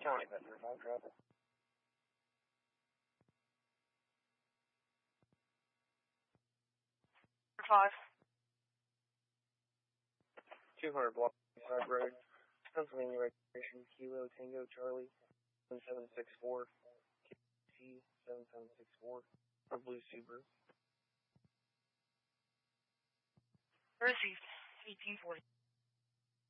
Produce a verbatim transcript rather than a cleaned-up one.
County Veteran five traffic. Five. two hundred block side road, Pennsylvania registration, Kilo Tango Charlie, seven seven six four, K C seven seven six four, for Blue Subaru. Received. eighteen forty.